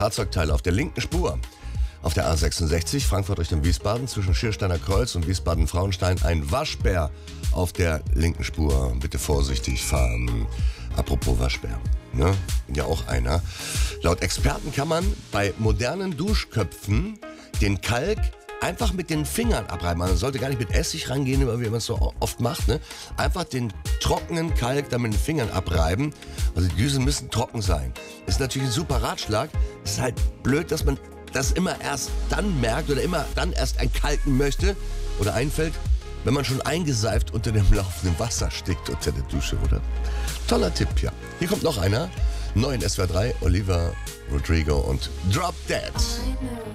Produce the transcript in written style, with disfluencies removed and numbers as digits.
Fahrzeugteile auf der linken Spur. Auf der A66 Frankfurt Richtung Wiesbaden zwischen Schiersteiner Kreuz und Wiesbaden-Frauenstein ein Waschbär auf der linken Spur. Bitte vorsichtig fahren. Apropos Waschbär, ne? Bin ja auch einer. Laut Experten kann man bei modernen Duschköpfen den Kalk einfach mit den Fingern abreiben. Man sollte gar nicht mit Essig rangehen, wie man es so oft macht. Ne? Einfach den trockenen Kalk dann mit den Fingern abreiben. Also die Düsen müssen trocken sein. Ist natürlich ein super Ratschlag. Ist halt blöd, dass man das immer erst dann merkt oder immer dann erst entkalken möchte oder einfällt, wenn man schon eingeseift unter dem laufenden Wasser steckt unter der Dusche, oder? Toller Tipp, ja. Hier kommt noch einer. Neu in SWR 3, Olivia Rodrigo und Drop Dead.